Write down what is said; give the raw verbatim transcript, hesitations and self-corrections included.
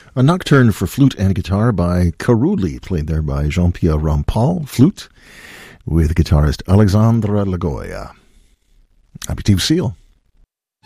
A nocturne for flute and guitar by Karuli, played there by Jean-Pierre Rampal, flute, with guitarist Alexandre Lagoya. Aperitif Seal.